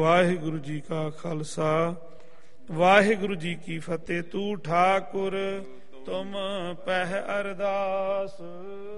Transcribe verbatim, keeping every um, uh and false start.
ਵਾਹਿਗੁਰੂ ਜੀ ਕਾ ਖਾਲਸਾ ਵਾਹਿਗੁਰੂ ਜੀ ਕੀ ਫਤਿਹ। ਤੂੰ ਠਾਕੁਰ ਤੁਮ ਪਹਿ ਅਰਦਾਸ।